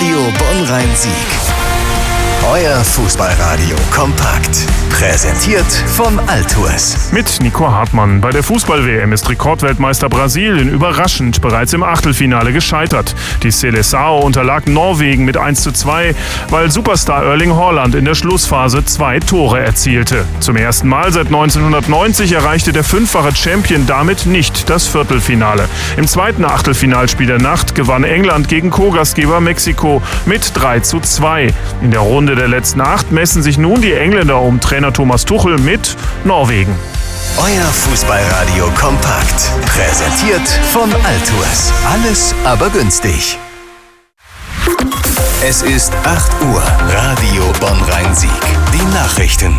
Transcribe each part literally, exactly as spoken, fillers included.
Radio Bonn-Rhein-Sieg. Euer Fußballradio kompakt. Präsentiert von Altours. Mit Nico Hartmann. Bei der Fußball-W M ist Rekordweltmeister Brasilien überraschend bereits im Achtelfinale gescheitert. Die Seleção unterlag Norwegen mit eins zu zwei, weil Superstar Erling Haaland in der Schlussphase zwei Tore erzielte. Zum ersten Mal seit neunzehnhundertneunzig erreichte der fünffache Champion damit nicht das Viertelfinale. Im zweiten Achtelfinalspiel der Nacht gewann England gegen Co-Gastgeber Mexiko mit drei zu zwei. In der Runde der letzten acht messen sich nun die Engländer um Trainer Thomas Tuchel mit Norwegen. Euer Fußballradio kompakt. Präsentiert von Altours. Alles aber günstig. Es ist acht Uhr. Radio Bonn-Rhein-Sieg. Die Nachrichten.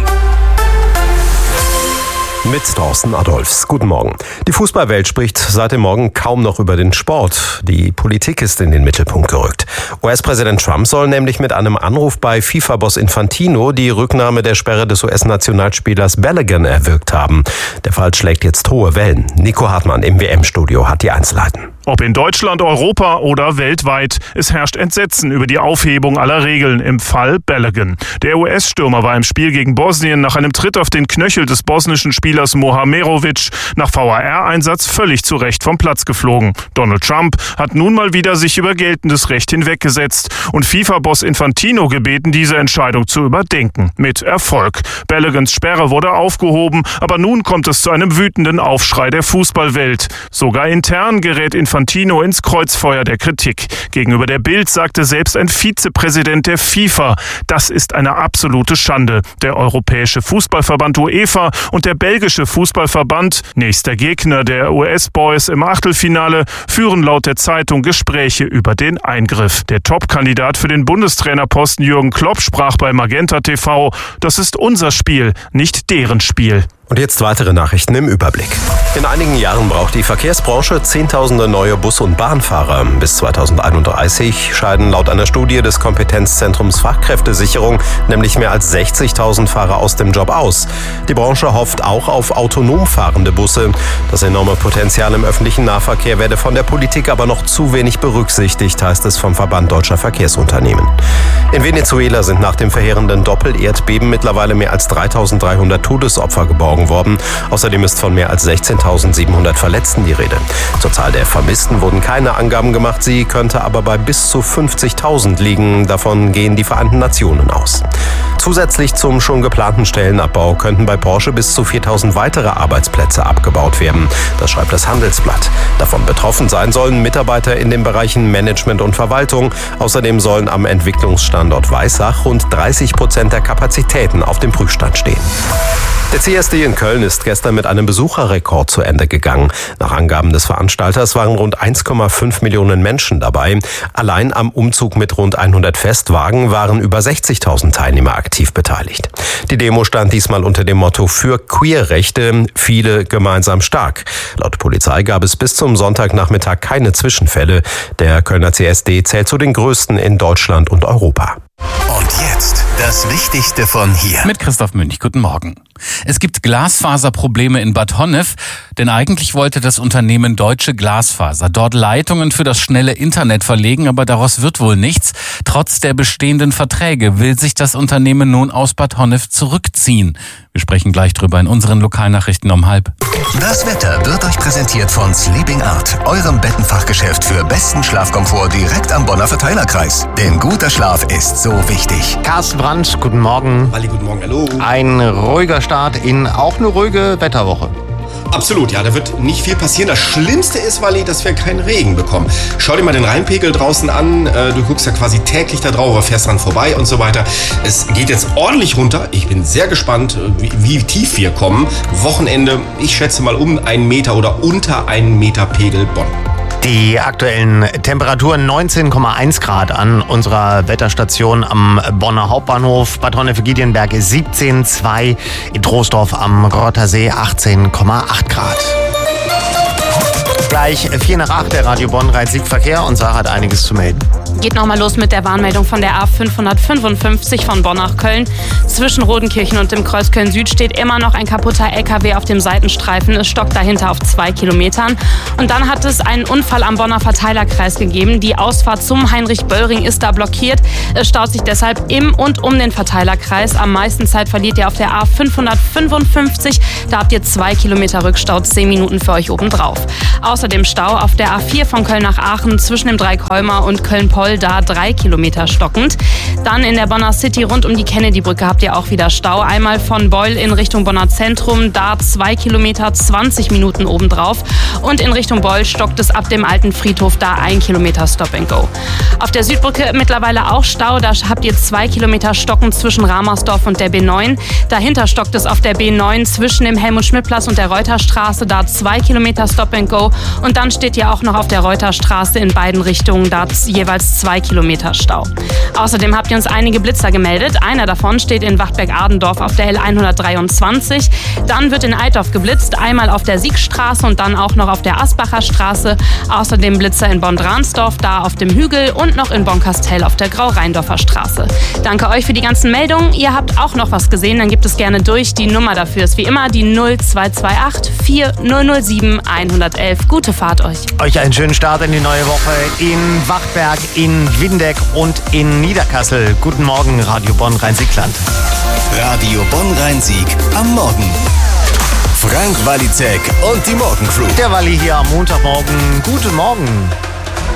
Mit Thorsten Adolfs. Guten Morgen. Die Fußballwelt spricht seit dem Morgen kaum noch über den Sport. Die Politik ist in den Mittelpunkt gerückt. U S-Präsident Trump soll nämlich mit einem Anruf bei FIFA-Boss Infantino die Rücknahme der Sperre des U S-Nationalspielers Balogun erwirkt haben. Der Fall schlägt jetzt hohe Wellen. Nico Hartmann im W M-Studio hat die Einzelheiten. Ob in Deutschland, Europa oder weltweit, es herrscht Entsetzen über die Aufhebung aller Regeln im Fall Balogun. Der U S-Stürmer war im Spiel gegen Bosnien nach einem Tritt auf den Knöchel des bosnischen Spielers Mohamerovic nach V A R-Einsatz völlig zu Recht vom Platz geflogen. Donald Trump hat nun mal wieder sich über geltendes Recht hinweggesetzt und FIFA-Boss Infantino gebeten, diese Entscheidung zu überdenken. Mit Erfolg. Baloguns Sperre wurde aufgehoben, aber nun kommt es zu einem wütenden Aufschrei der Fußballwelt. Sogar intern gerät Infantino ins Kreuzfeuer der Kritik. Gegenüber der Bild sagte selbst ein Vizepräsident der FIFA, das ist eine absolute Schande. Der Europäische Fußballverband UEFA und der belgische Fußballverband, nächster Gegner der U S-Boys im Achtelfinale, führen laut der Zeitung Gespräche über den Eingriff. Der Top-Kandidat für den Bundestrainerposten Jürgen Klopp sprach bei Magenta T V, das ist unser Spiel, nicht deren Spiel. Und jetzt weitere Nachrichten im Überblick. In einigen Jahren braucht die Verkehrsbranche Zehntausende neue Bus- und Bahnfahrer. Bis zweitausendeinunddreißig scheiden laut einer Studie des Kompetenzzentrums Fachkräftesicherung nämlich mehr als sechzigtausend Fahrer aus dem Job aus. Die Branche hofft auch auf autonom fahrende Busse. Das enorme Potenzial im öffentlichen Nahverkehr werde von der Politik aber noch zu wenig berücksichtigt, heißt es vom Verband Deutscher Verkehrsunternehmen. In Venezuela sind nach dem verheerenden Doppel-Erdbeben mittlerweile mehr als dreitausenddreihundert Todesopfer geborgen worden. Außerdem ist von mehr als sechzehntausendsiebenhundert Verletzten die Rede. Zur Zahl der Vermissten wurden keine Angaben gemacht, sie könnte aber bei bis zu fünfzigtausend liegen. Davon gehen die Vereinten Nationen aus. Zusätzlich zum schon geplanten Stellenabbau könnten bei Porsche bis zu viertausend weitere Arbeitsplätze abgebaut werden. Das schreibt das Handelsblatt. Davon betroffen sein sollen Mitarbeiter in den Bereichen Management und Verwaltung. Außerdem sollen am Entwicklungsstandort Weissach rund dreißig Prozent der Kapazitäten auf dem Prüfstand stehen. Der C S D in Köln ist gestern mit einem Besucherrekord zu Ende gegangen. Nach Angaben des Veranstalters waren rund eins Komma fünf Millionen Menschen dabei. Allein am Umzug mit rund hundert Festwagen waren über sechzigtausend Teilnehmer aktiv beteiligt. Die Demo stand diesmal unter dem Motto für Queerrechte, viele gemeinsam stark. Laut Polizei gab es bis zum Sonntagnachmittag keine Zwischenfälle. Der Kölner C S D zählt zu den größten in Deutschland und Europa. Und jetzt das Wichtigste von hier. Mit Christoph Münch, guten Morgen. Es gibt Glasfaserprobleme in Bad Honnef, denn eigentlich wollte das Unternehmen Deutsche Glasfaser dort Leitungen für das schnelle Internet verlegen, aber daraus wird wohl nichts. Trotz der bestehenden Verträge will sich das Unternehmen nun aus Bad Honnef zurückziehen. Wir sprechen gleich drüber in unseren Lokalnachrichten um halb. Das Wetter wird euch präsentiert von Sleeping Art, eurem Bettenfachgeschäft für besten Schlafkomfort direkt am Bonner Verteilerkreis. Denn guter Schlaf ist so wichtig. Carsten Brandt, guten Morgen. Ali, guten Morgen, hallo. Ein ruhiger Start in auch eine ruhige Wetterwoche. Absolut, ja, da wird nicht viel passieren. Das Schlimmste ist, Wally, dass wir keinen Regen bekommen. Schau dir mal den Rheinpegel draußen an. Du guckst ja quasi täglich da drauf, aber fährst dran vorbei und so weiter. Es geht jetzt ordentlich runter. Ich bin sehr gespannt, wie, wie tief wir kommen. Wochenende, ich schätze mal um einen Meter oder unter einen Meter Pegel Bonn. Die aktuellen Temperaturen neunzehn Komma eins Grad an unserer Wetterstation am Bonner Hauptbahnhof. Bad Honnef-Giedienberg siebzehn Komma zwei, in Troisdorf am Rottersee achtzehn Komma acht Grad. Gleich vier nach acht, der Radio Bonn-Rhein-Sieg-Verkehr und Sarah hat einiges zu melden. Geht nochmal los mit der Warnmeldung von der A fünfhundertfünfundfünfzig von Bonn nach Köln. Zwischen Rodenkirchen und dem Kreuz Köln-Süd steht immer noch ein kaputter L K W auf dem Seitenstreifen. Es stockt dahinter auf zwei Kilometern. Und dann hat es einen Unfall am Bonner Verteilerkreis gegeben. Die Ausfahrt zum Heinrich-Böll-Ring ist da blockiert. Es staut sich deshalb im und um den Verteilerkreis. Am meisten Zeit verliert ihr auf der A fünfhundertfünfundfünfzig. Da habt ihr zwei Kilometer Rückstau, zehn Minuten für euch obendrauf. Außerdem Stau auf der A vier von Köln nach Aachen zwischen dem Dreikolmer und Köln-Poll, da drei Kilometer stockend. Dann in der Bonner City rund um die Kennedy-Brücke habt ihr auch wieder Stau. Einmal von Beul in Richtung Bonner Zentrum, da zwei Kilometer, zwanzig Minuten obendrauf. Und in Richtung Beul stockt es ab dem alten Friedhof, da ein Kilometer Stop and Go. Auf der Südbrücke mittlerweile auch Stau, da habt ihr zwei Kilometer stockend zwischen Ramersdorf und der B neun. Dahinter stockt es auf der B neun zwischen dem Helmut-Schmidt-Platz und der Reuterstraße, da zwei Kilometer Stop and Go. Und dann steht ihr auch noch auf der Reuterstraße in beiden Richtungen, da jeweils zwei Kilometer Stau. Außerdem habt ihr uns einige Blitzer gemeldet. Einer davon steht in Wachtberg-Adendorf auf der L hundertdreiundzwanzig. Dann wird in Altdorf geblitzt, einmal auf der Siegstraße und dann auch noch auf der Asbacher Straße. Außerdem Blitzer in Bonn-Dransdorf, da auf dem Hügel und noch in Bonn-Kastell auf der Grau-Rheindorfer Straße. Danke euch für die ganzen Meldungen. Ihr habt auch noch was gesehen, dann gebt es gerne durch. Die Nummer dafür ist wie immer die null zwei zwei acht vier null null sieben eins eins eins. Gute Fahrt euch. Euch einen schönen Start in die neue Woche in Wachtberg, in Windeck und in Niederkassel. Guten Morgen, Radio Bonn Rhein-Sieg-Land. Radio Bonn Rhein-Sieg am Morgen. Frank Walizek und die Morgencrew. Der Walli hier am Montagmorgen. Guten Morgen.